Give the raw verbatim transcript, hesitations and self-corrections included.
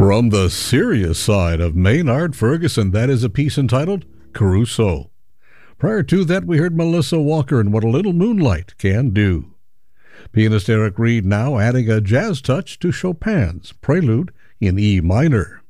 From the serious side of Maynard Ferguson, that is a piece entitled Caruso. Prior to that, we heard Melissa Walker and What a Little Moonlight Can Do. Pianist Eric Reed now adding a jazz touch to Chopin's Prelude in E minor.